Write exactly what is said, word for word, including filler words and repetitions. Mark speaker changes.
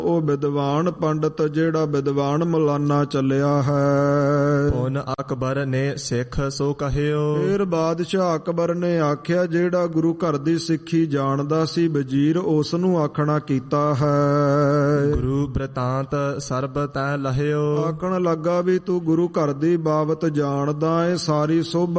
Speaker 1: ਉਹ ਵਿਦਵਾਨ ਪੰਡਤ ਜਿਹੜਾ ਵਿਦਵਾਨ ਮੌਲਾਨਾ ਚੱਲਿਆ ਹੈ।
Speaker 2: ਪੁਨ ਅਕਬਰ ਨੇ ਸਿੱਖ ਸੋ ਕਹਿਓ।
Speaker 1: ਫਿਰ ਬਾਦਸ਼ਾਹ ਅਕਬਰ ਨੇ ਆਖਿਆ ਜਿਹੜਾ ਗੁਰੂ ਘਰ ਦੀ ਸਿੱਖੀ ਜਾਣਦਾ ਸੀ ਵਜ਼ੀਰ ਉਸ ਨੂੰ ਆਖਣਾ ਕੀਤਾ ਹੈ।
Speaker 2: ਗੁਰੂ ਬ੍ਰਿਤਾਂਤ ਸਰਬ ਤੈ ਲਹਿਓ।
Speaker 1: ਆਖਣ ਲੱਗਾ ਵੀ ਤੂੰ ਗੁਰੂ ਘਰ ਦੀ ਬਾਬਤ ਜਾਣਦਾ ਏ, ਸਾਰੀ ਸੋਭਾ